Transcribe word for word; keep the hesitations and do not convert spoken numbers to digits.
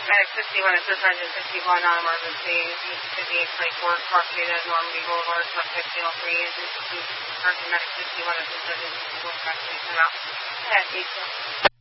Medic sixty-one at Surgeon sixty-one on emergency, fifty-eight twenty-four, Park Street at Normandy Boulevard, truck fifteen oh three, engine Medic sixty-one at Surgeon sixty-one, back to the out. At eight.